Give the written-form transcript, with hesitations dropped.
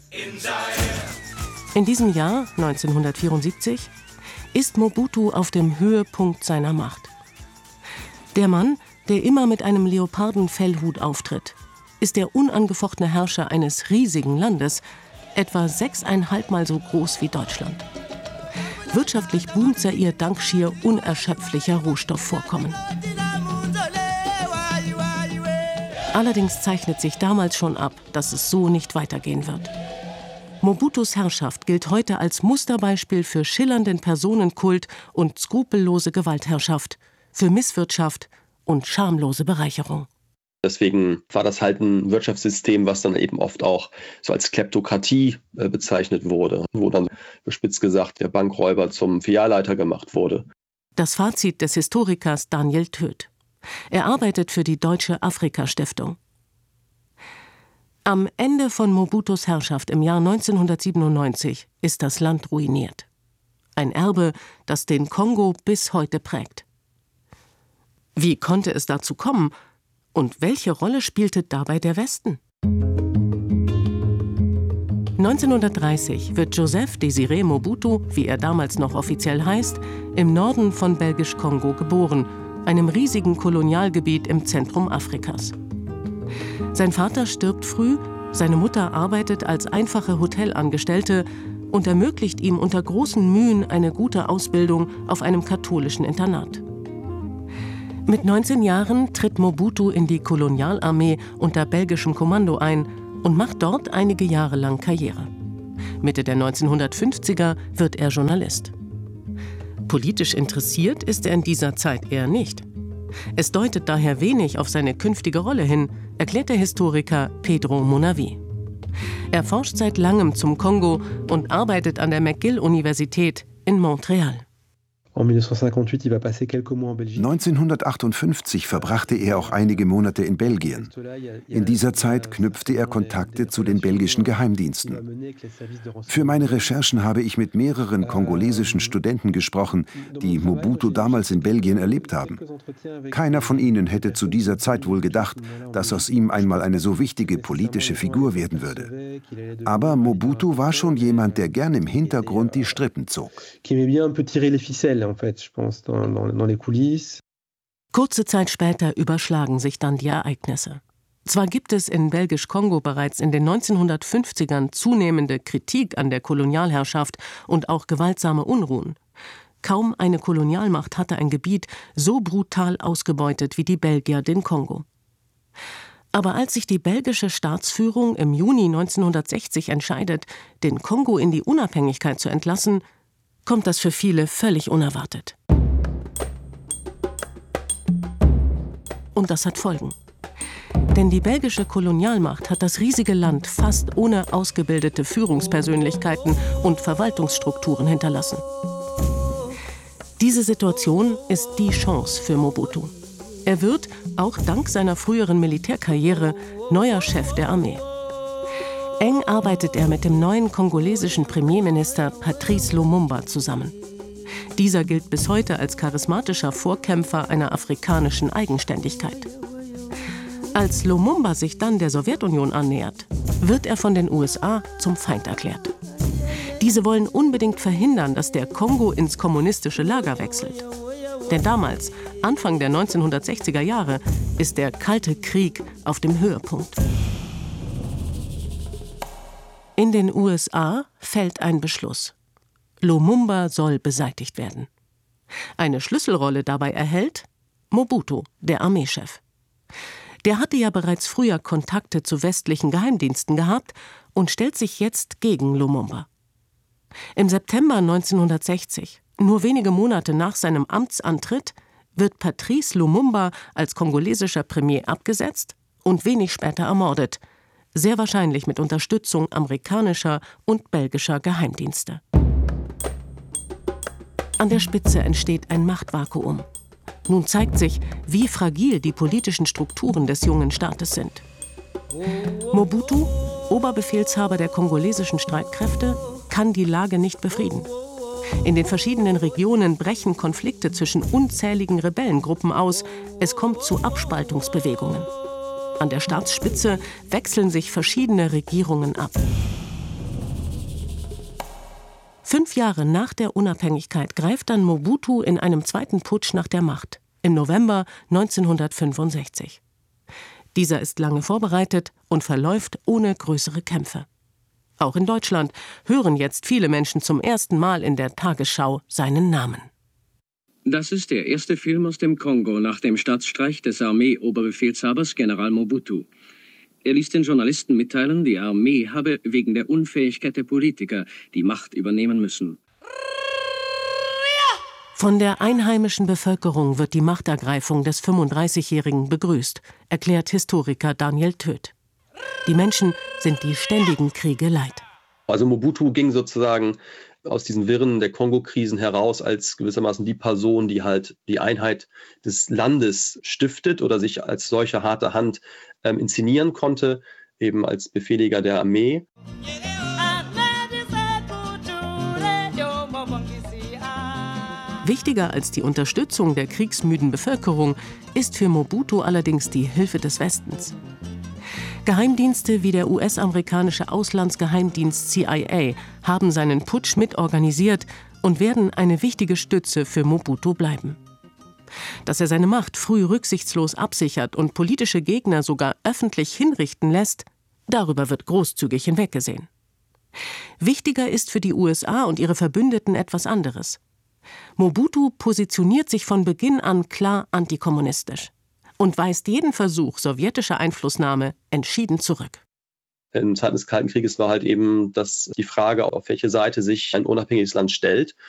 In diesem Jahr, 1974, ist Mobutu auf dem Höhepunkt seiner Macht. Der Mann, der immer mit einem Leopardenfellhut auftritt, ist der unangefochtene Herrscher eines riesigen Landes, etwa 6,5 Mal so groß wie Deutschland. Wirtschaftlich boomt Zaire dank schier unerschöpflicher Rohstoffvorkommen. Allerdings zeichnet sich damals schon ab, dass es so nicht weitergehen wird. Mobutus Herrschaft gilt heute als Musterbeispiel für schillernden Personenkult und skrupellose Gewaltherrschaft, für Misswirtschaft und schamlose Bereicherung. Deswegen war das halt ein Wirtschaftssystem, was dann eben oft auch so als Kleptokratie bezeichnet wurde, wo dann bespitzt gesagt der Bankräuber zum Filialleiter gemacht wurde. Das Fazit des Historikers Daniel Töth. Er arbeitet für die Deutsche Afrika-Stiftung. Am Ende von Mobutus Herrschaft im Jahr 1997 ist das Land ruiniert. Ein Erbe, das den Kongo bis heute prägt. Wie konnte es dazu kommen? Und welche Rolle spielte dabei der Westen? 1930 wird Joseph Désiré Mobutu, wie er damals noch offiziell heißt, im Norden von Belgisch-Kongo geboren, einem riesigen Kolonialgebiet im Zentrum Afrikas. Sein Vater stirbt früh, seine Mutter arbeitet als einfache Hotelangestellte und ermöglicht ihm unter großen Mühen eine gute Ausbildung auf einem katholischen Internat. Mit 19 Jahren tritt Mobutu in die Kolonialarmee unter belgischem Kommando ein und macht dort einige Jahre lang Karriere. Mitte der 1950er wird er Journalist. Politisch interessiert ist er in dieser Zeit eher nicht. Es deutet daher wenig auf seine künftige Rolle hin, erklärt der Historiker Pedro Monavi. Er forscht seit langem zum Kongo und arbeitet an der McGill-Universität in Montreal. 1958 verbrachte er auch einige Monate in Belgien. In dieser Zeit knüpfte er Kontakte zu den belgischen Geheimdiensten. Für meine Recherchen habe ich mit mehreren kongolesischen Studenten gesprochen, die Mobutu damals in Belgien erlebt haben. Keiner von ihnen hätte zu dieser Zeit wohl gedacht, dass aus ihm einmal eine so wichtige politische Figur werden würde. Aber Mobutu war schon jemand, der gern im Hintergrund die Strippen zog. Kurze Zeit später überschlagen sich dann die Ereignisse. Zwar gibt es in Belgisch-Kongo bereits in den 1950ern zunehmende Kritik an der Kolonialherrschaft und auch gewaltsame Unruhen. Kaum eine Kolonialmacht hatte ein Gebiet so brutal ausgebeutet wie die Belgier den Kongo. Aber als sich die belgische Staatsführung im Juni 1960 entscheidet, den Kongo in die Unabhängigkeit zu entlassen, kommt das für viele völlig unerwartet. Und das hat Folgen. Denn die belgische Kolonialmacht hat das riesige Land fast ohne ausgebildete Führungspersönlichkeiten und Verwaltungsstrukturen hinterlassen. Diese Situation ist die Chance für Mobutu. Er wird, auch dank seiner früheren Militärkarriere, neuer Chef der Armee. Eng arbeitet er mit dem neuen kongolesischen Premierminister Patrice Lumumba zusammen. Dieser gilt bis heute als charismatischer Vorkämpfer einer afrikanischen Eigenständigkeit. Als Lumumba sich dann der Sowjetunion annähert, wird er von den USA zum Feind erklärt. Diese wollen unbedingt verhindern, dass der Kongo ins kommunistische Lager wechselt. Denn damals, Anfang der 1960er Jahre, ist der Kalte Krieg auf dem Höhepunkt. In den USA fällt ein Beschluss. Lumumba soll beseitigt werden. Eine Schlüsselrolle dabei erhält Mobutu, der Armeechef. Der hatte ja bereits früher Kontakte zu westlichen Geheimdiensten gehabt und stellt sich jetzt gegen Lumumba. Im September 1960, nur wenige Monate nach seinem Amtsantritt, wird Patrice Lumumba als kongolesischer Premier abgesetzt und wenig später ermordet, sehr wahrscheinlich mit Unterstützung amerikanischer und belgischer Geheimdienste. An der Spitze entsteht ein Machtvakuum. Nun zeigt sich, wie fragil die politischen Strukturen des jungen Staates sind. Mobutu, Oberbefehlshaber der kongolesischen Streitkräfte, kann die Lage nicht befrieden. In den verschiedenen Regionen brechen Konflikte zwischen unzähligen Rebellengruppen aus. Es kommt zu Abspaltungsbewegungen. An der Staatsspitze wechseln sich verschiedene Regierungen ab. 5 Jahre nach der Unabhängigkeit greift dann Mobutu in einem zweiten Putsch nach der Macht, im November 1965. Dieser ist lange vorbereitet und verläuft ohne größere Kämpfe. Auch in Deutschland hören jetzt viele Menschen zum ersten Mal in der Tagesschau seinen Namen. Das ist der erste Film aus dem Kongo nach dem Staatsstreich des Armee-Oberbefehlshabers General Mobutu. Er ließ den Journalisten mitteilen, die Armee habe wegen der Unfähigkeit der Politiker die Macht übernehmen müssen. Von der einheimischen Bevölkerung wird die Machtergreifung des 35-Jährigen begrüßt, erklärt Historiker Daniel Töth. Die Menschen sind die ständigen Kriege leid. Also Mobutu ging sozusagen aus diesen Wirren der Kongo-Krisen heraus als gewissermaßen die Person, die halt die Einheit des Landes stiftet oder sich als solche harte Hand inszenieren konnte, eben als Befehliger der Armee. Wichtiger als die Unterstützung der kriegsmüden Bevölkerung ist für Mobutu allerdings die Hilfe des Westens. Geheimdienste wie der US-amerikanische Auslandsgeheimdienst CIA haben seinen Putsch mitorganisiert und werden eine wichtige Stütze für Mobutu bleiben. Dass er seine Macht früh rücksichtslos absichert und politische Gegner sogar öffentlich hinrichten lässt, darüber wird großzügig hinweggesehen. Wichtiger ist für die USA und ihre Verbündeten etwas anderes. Mobutu positioniert sich von Beginn an klar antikommunistisch und weist jeden Versuch sowjetischer Einflussnahme entschieden zurück. In Zeiten des Kalten Krieges war halt eben die Frage, auf welche Seite sich ein unabhängiges Land stellt.